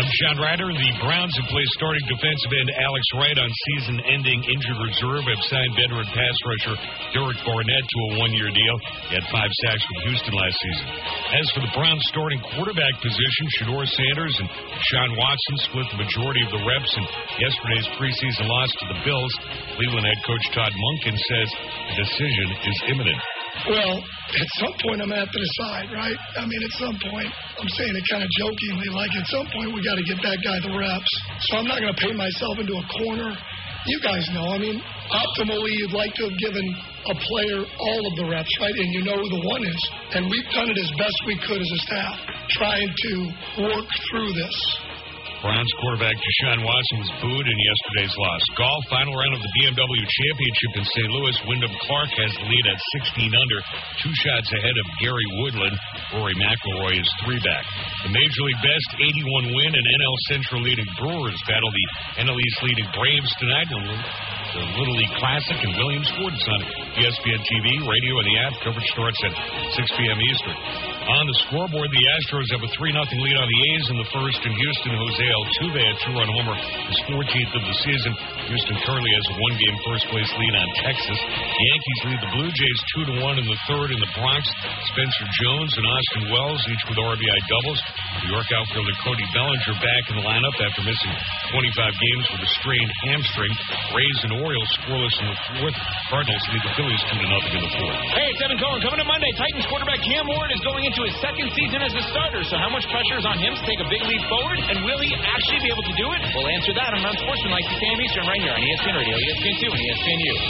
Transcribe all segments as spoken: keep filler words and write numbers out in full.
I'm Sean Ryder. The Browns have placed starting defensive end Alex Wright on season-ending injured reserve. Have signed veteran pass rusher Derek Barnett to a one-year deal. He had five sacks with Houston last season. As for the Browns' starting quarterback position, Shedeur Sanders and Deshaun Watson split the majority of the reps in yesterday's preseason loss to the Bills. Cleveland head coach Todd Monken says the decision is imminent. Well, at some point I'm going to have to decide, right? I mean, at some point, I'm saying it kind of jokingly, like at some point we got to get that guy the reps. So I'm not going to paint myself into a corner. You guys know, I mean, optimally you'd like to have given a player all of the reps, right? And you know who the one is. And we've done it as best we could as a staff, trying to work through this. Browns quarterback Deshaun Watson was booed in yesterday's loss. Golf, final round of the B M W Championship in Saint Louis. Wyndham Clark has the lead at sixteen under, two shots ahead of Gary Woodland. Rory McIlroy is three back. The Major League Best eighty-one win and N L Central leading Brewers battle the N L East leading Braves tonight. The Little League Classic in Williamsport. It's on E S P N T V, radio, and the app. Coverage starts at six p.m. Eastern. On the scoreboard, the Astros have a three nothing lead on the A's in the first in Houston. Jose Altuve, a two-run homer, his fourteenth of the season. Houston currently has a one-game first-place lead on Texas. The Yankees lead the Blue Jays two to one in the third in the Bronx. Spencer Jones and Austin Wells, each with R B I doubles. New York outfielder Cody Bellinger back in the lineup after missing twenty-five games with a strained hamstring. Rays and Orioles scoreless in the fourth. Cardinals lead the Phillies two to nothing in the fourth. Hey, it's Evan Cohen. Coming to Monday, Titans quarterback Cam Ward is going into his second season as a starter. So how much pressure is on him to take a big leap forward? And will he actually be able to do it? We'll answer that on Mount Sportsman like six a.m. Eastern right here on E S P N Radio, E S P N two, and E S P N U.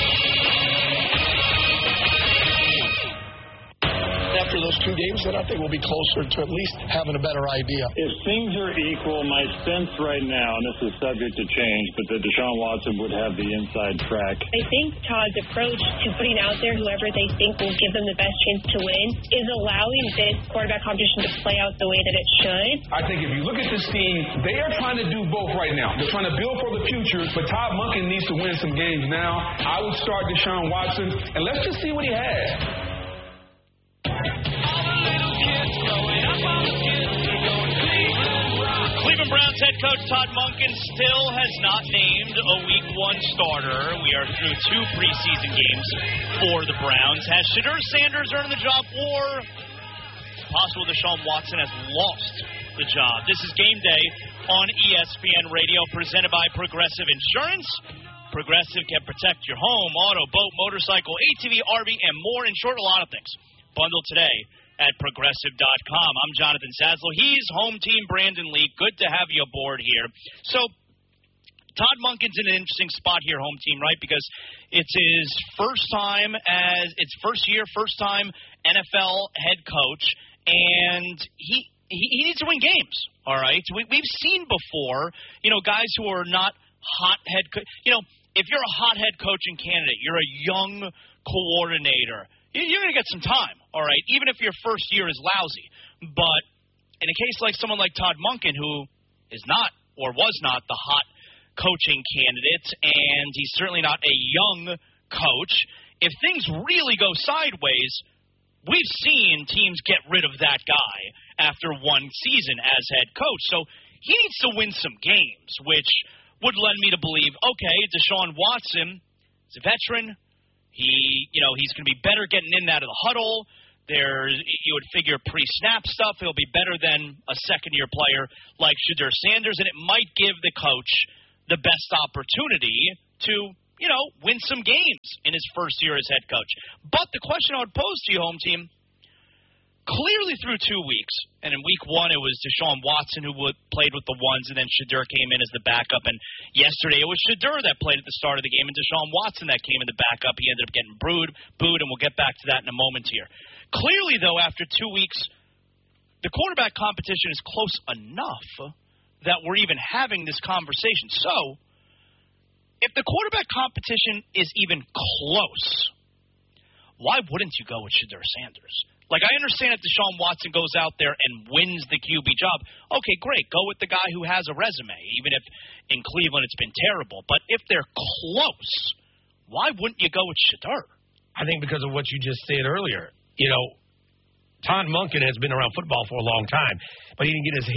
After those two games, then I think we'll be closer to at least having a better idea. If things are equal, my sense right now, and this is subject to change, but that Deshaun Watson would have the inside track. I think Todd's approach to putting out there whoever they think will give them the best chance to win is allowing this quarterback competition to play out the way that it should. I think if you look at this team, they are trying to do both right now. They're trying to build for the future, but Todd Monken needs to win some games now. I would start Deshaun Watson, and let's just see what he has. Cleveland Browns head coach Todd Monken still has not named a week one starter. We are through two preseason games for the Browns. Has Shedeur Sanders earned the job, or possible Deshaun Watson has lost the job? This is Game Day on E S P N Radio, presented by Progressive Insurance. Progressive can protect your home, auto, boat, motorcycle, A T V, R V, and more. In short, a lot of things. Bundle today at Progressive dot com. I'm Jonathan Zaslow. He's home team Brandon Lee. Good to have you aboard here. So, Todd Monken's in an interesting spot here, home team, right? Because it's his first time as it's first year, first time N F L head coach, and he he, he needs to win games. All right, we, we've seen before, you know, guys who are not hot head, co- you know, if you're a hot head coaching candidate, you're a young coordinator. You're going to get some time, all right, even if your first year is lousy. But in a case like someone like Todd Monken, who is not or was not the hot coaching candidate, and he's certainly not a young coach, if things really go sideways, we've seen teams get rid of that guy after one season as head coach. So he needs to win some games, which would lend me to believe, okay, Deshaun Watson is a veteran. He, you know, he's going to be better getting in and out of the huddle. There, you would figure pre-snap stuff. He'll be better than a second-year player like Shedeur Sanders, and it might give the coach the best opportunity to, you know, win some games in his first year as head coach. But the question I would pose to you, home team, clearly through two weeks, and in week one it was Deshaun Watson who would, played with the ones, and then Shedeur came in as the backup, and yesterday it was Shedeur that played at the start of the game, and Deshaun Watson that came in the backup. He ended up getting booed, booed, and we'll get back to that in a moment here. Clearly, though, after two weeks, the quarterback competition is close enough that we're even having this conversation. So, if the quarterback competition is even close, why wouldn't you go with Shedeur Sanders? Like, I understand if Deshaun Watson goes out there and wins the Q B job. Okay, great. Go with the guy who has a resume, even if in Cleveland it's been terrible. But if they're close, why wouldn't you go with Shedeur? I think because of what you just said earlier. You know, Todd Monken has been around football for a long time, but he didn't get his head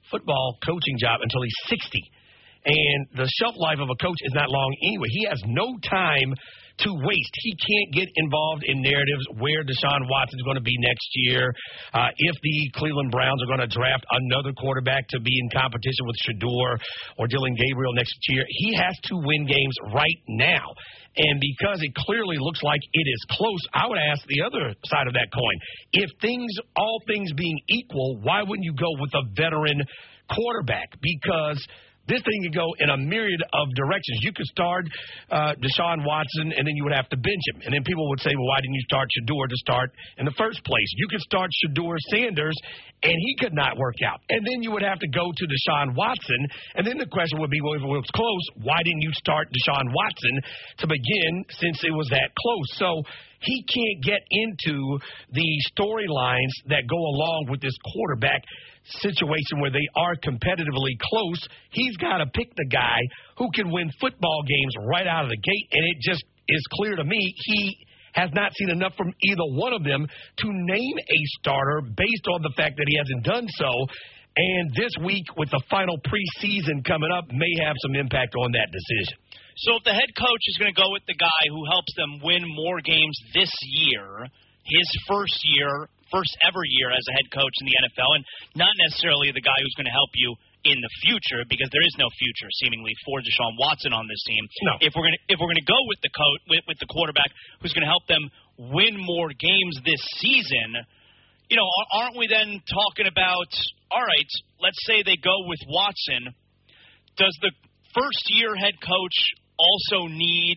football coaching job until he's sixty. And the shelf life of a coach is not long anyway. He has no time to waste. He can't get involved in narratives where Deshaun Watson's going to be next year, uh, if the Cleveland Browns are going to draft another quarterback to be in competition with Shedeur or Dylan Gabriel next year. He has to win games right now. And because it clearly looks like it is close, I would ask the other side of that coin. If things, all things being equal, why wouldn't you go with a veteran quarterback? Because this thing could go in a myriad of directions. You could start uh, Deshaun Watson, and then you would have to bench him. And then people would say, well, why didn't you start Shedeur to start in the first place? You could start Shedeur Sanders, and he could not work out. And then you would have to go to Deshaun Watson. And then the question would be, well, if it was close, why didn't you start Deshaun Watson to begin since it was that close? So he can't get into the storylines that go along with this quarterback situation where they are competitively close. He's got to pick the guy who can win football games right out of the gate, and it just is clear to me he has not seen enough from either one of them to name a starter based on the fact that he hasn't done so. And this week, with the final preseason coming up, may have some impact on that decision. So if the head coach is going to go with the guy who helps them win more games this year, his first year, first ever year as a head coach in the N F L, and not necessarily the guy who's going to help you in the future, because there is no future seemingly for Deshaun Watson on this team. No. If we're going to if we're going to go with the coach with, with the quarterback who's going to help them win more games this season, you know, aren't we then talking about, all right, let's say they go with Watson, does the first year head coach also need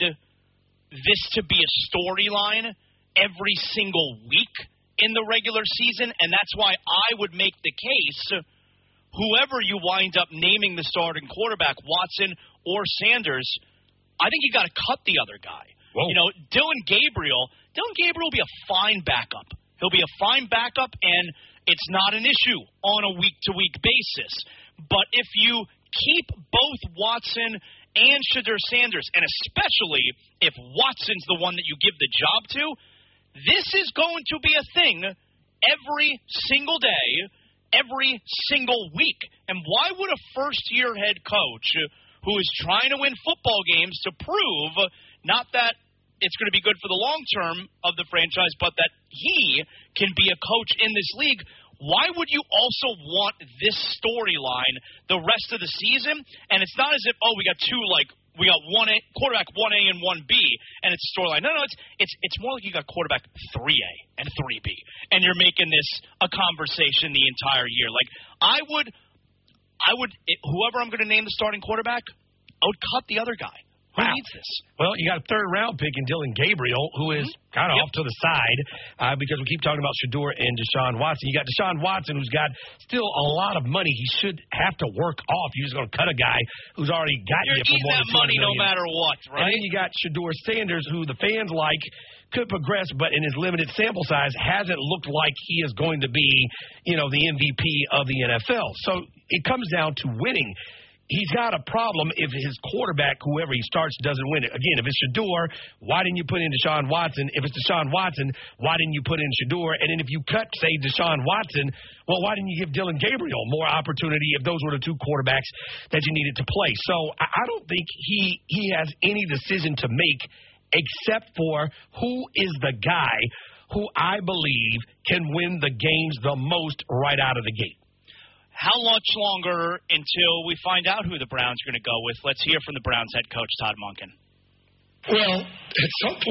this to be a storyline every single week in the regular season? And that's why I would make the case, whoever you wind up naming the starting quarterback, Watson or Sanders, I think you got to cut the other guy. Whoa. You know, Dylan Gabriel, Dylan Gabriel will be a fine backup. He'll be a fine backup, and it's not an issue on a week-to-week basis. But if you keep both Watson and Shedeur Sanders, and especially if Watson's the one that you give the job to, this is going to be a thing every single day, every single week. And why would a first-year head coach who is trying to win football games to prove not that it's going to be good for the long term of the franchise, but that he can be a coach in this league, why would you also want this storyline the rest of the season? And it's not as if, oh, we got two, like, we got one A, quarterback one A and one B, and it's a storyline. No, no, it's it's it's more like you got quarterback three A and three B, and you're making this a conversation the entire year. Like, I would, I would, it, whoever I'm going to name the starting quarterback, I would cut the other guy. Who Wow. needs this? Well, you got a third-round pick in Dylan Gabriel, who is Mm-hmm. kind of Yep. off to the side uh, because we keep talking about Shedeur and Deshaun Watson. You got Deshaun Watson, who's got still a lot of money. He should have to work off. You're just going to cut a guy who's already got You're you for eating more that than money no two hundred million matter dollars. what, right? And then you got Shedeur Sanders, who the fans like, could progress, but in his limited sample size, hasn't looked like he is going to be, you know, the M V P of the N F L. So it comes down to winning. He's got a problem if his quarterback, whoever he starts, doesn't win it. Again, if it's Shedeur, why didn't you put in Deshaun Watson? If it's Deshaun Watson, why didn't you put in Shedeur? And then if you cut, say, Deshaun Watson, well, why didn't you give Dylan Gabriel more opportunity if those were the two quarterbacks that you needed to play? So I I don't think he he has any decision to make except for who is the guy who I believe can win the games the most right out of the gate. How much longer until we find out who the Browns are going to go with? Let's hear from the Browns head coach, Todd Monken. Well, at some point.